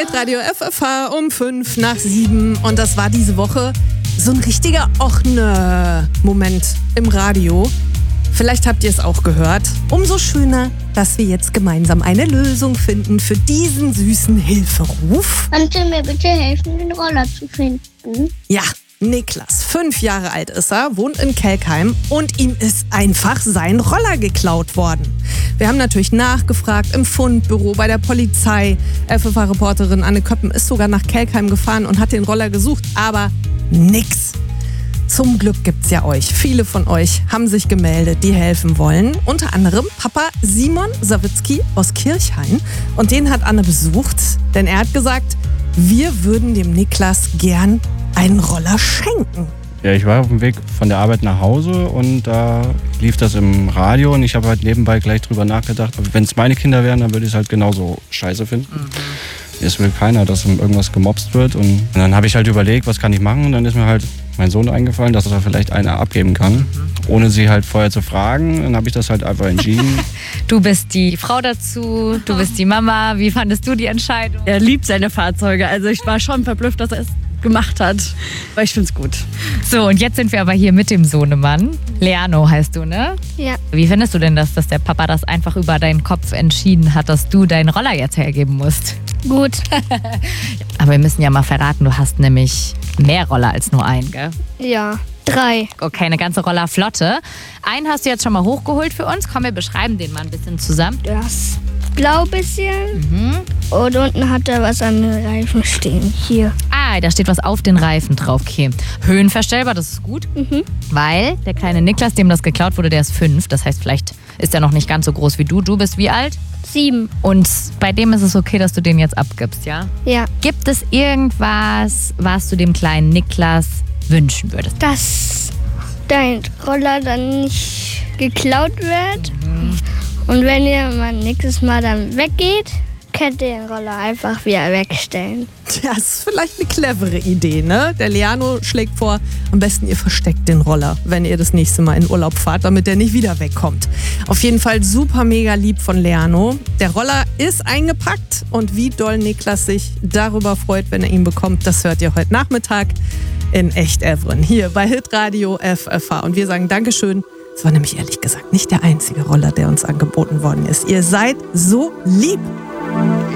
Hitradio FFH um 5:05 und das war diese Woche so ein richtiger Och-ne-Moment im Radio. Vielleicht habt ihr es auch gehört. Umso schöner, dass wir jetzt gemeinsam eine Lösung finden für diesen süßen Hilferuf. Kannst du mir bitte helfen, den Roller zu finden? Ja, Niklas, 5 Jahre alt ist er, wohnt in Kelkheim und ihm ist einfach sein Roller geklaut worden. Wir haben natürlich nachgefragt im Fundbüro, bei der Polizei. FFH-Reporterin Anne Köppen ist sogar nach Kelkheim gefahren und hat den Roller gesucht, aber nix. Zum Glück gibt's ja euch. Viele von euch haben sich gemeldet, die helfen wollen. Unter anderem Papa Simon Sawitzki aus Kirchhain. Und den hat Anne besucht, denn er hat gesagt, wir würden dem Niklas gern einen Roller schenken. Ja, ich war auf dem Weg von der Arbeit nach Hause und da lief das im Radio und ich habe halt nebenbei gleich drüber nachgedacht, wenn es meine Kinder wären, dann würde ich es halt genauso scheiße finden. Es will keiner, dass irgendwas gemobst wird und dann habe ich halt überlegt, was kann ich machen und dann ist mir halt mein Sohn eingefallen, dass er vielleicht einer abgeben kann, ohne sie halt vorher zu fragen. Dann habe ich das halt einfach entschieden. Du bist die Frau dazu, du bist die Mama. Wie fandest du die Entscheidung? Er liebt seine Fahrzeuge, also ich war schon verblüfft, dass er es gemacht hat. Aber ich finde es gut. So, und jetzt sind wir aber hier mit dem Sohnemann. Leano heißt du, ne? Ja. Wie findest du denn das, dass der Papa das einfach über deinen Kopf entschieden hat, dass du deinen Roller jetzt hergeben musst? Gut. Aber wir müssen ja mal verraten, du hast nämlich mehr Roller als nur einen, gell? Ja, 3. Okay, eine ganze Rollerflotte. Einen hast du jetzt schon mal hochgeholt für uns. Komm, wir beschreiben den mal ein bisschen zusammen. Das blau bisschen. Und unten hat er was an den Reifen stehen. Hier. Ah, da steht was auf den Reifen drauf. Okay. Höhenverstellbar, das ist gut. Weil der kleine Niklas, dem das geklaut wurde, der ist 5. Das heißt, vielleicht ist er noch nicht ganz so groß wie du. Du bist wie alt? 7. Und bei dem ist es okay, dass du den jetzt abgibst, ja? Ja. Gibt es irgendwas, was du dem kleinen Niklas wünschen würdest? Dass dein Roller dann nicht geklaut wird. Und wenn ihr mal nächstes Mal dann weggeht, könnt ihr den Roller einfach wieder wegstellen. Ja, das ist vielleicht eine clevere Idee, ne? Der Leano schlägt vor, am besten ihr versteckt den Roller, wenn ihr das nächste Mal in Urlaub fahrt, damit der nicht wieder wegkommt. Auf jeden Fall super mega lieb von Leano. Der Roller ist eingepackt und wie doll Niklas sich darüber freut, wenn er ihn bekommt, das hört ihr heute Nachmittag in Echt Evren hier bei Hitradio FFH. Und wir sagen Dankeschön. Es war nämlich ehrlich gesagt nicht der einzige Roller, der uns angeboten worden ist. Ihr seid so lieb.